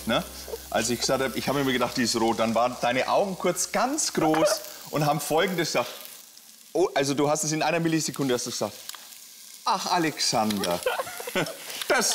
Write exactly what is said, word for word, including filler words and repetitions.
Ne? Als ich gesagt habe, ich habe mir gedacht, die ist rot, dann waren deine Augen kurz ganz groß und haben Folgendes gesagt. Oh, also du hast es in einer Millisekunde hast du gesagt. Ach, Alexander. Das